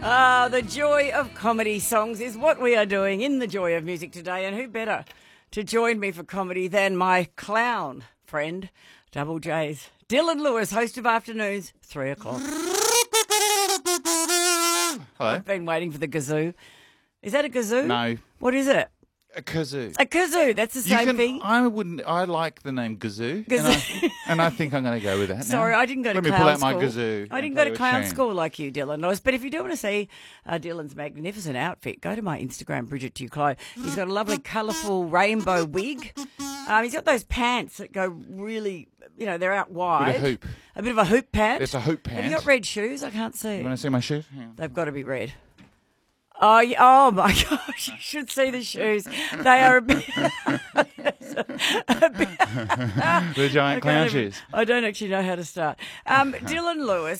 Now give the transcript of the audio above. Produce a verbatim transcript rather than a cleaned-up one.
Ah, the joy of comedy songs is what we are doing in the joy of music today, and who better to join me for comedy than my clown friend, Double J's Dylan Lewis, host of Afternoons, three o'clock. Hello. I've been waiting for the kazoo. Is that a kazoo? No. What is it? A kazoo. A kazoo. That's the You same can- thing. I wouldn't. I like the name kazoo. Kazoo. And I, and I think I'm going to go with that. now. Sorry, I didn't go to Let me clown pull out school. my kazoo. I and didn't play go to with clown Shane. school like you, Dylan Lewis. But if you do want to see uh, Dylan's magnificent outfit, go to my Instagram, Bridget Duclos. He's got a lovely, colourful rainbow wig. Um, he's got those pants that go really, you know, they're out wide. Bit of hoop. A bit of a hoop pant. It's a hoop Have pant. you got red shoes? I can't see. You want to see my shoes? Yeah. They've got to be red. Oh, yeah, oh my gosh, you should see the shoes. They are a bit... a bit The giant I clown can't even- shoes. I don't actually know how to start. Um, Dylan Lewis,